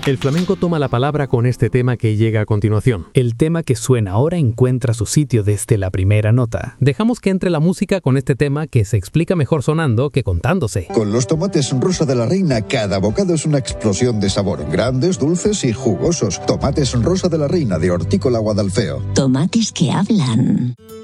El flamenco toma la palabra con este tema que llega a continuación. El tema que suena ahora encuentra su sitio desde la primera nota. Dejamos que entre la música con este tema que se explica mejor sonando que contándose. Con los tomates Rosa de la Reina, cada bocado es una explosión de sabor. Grandes, dulces y jugosos. Tomates Rosa de la Reina de Hortícola Guadalfeo. Tomates que hablan.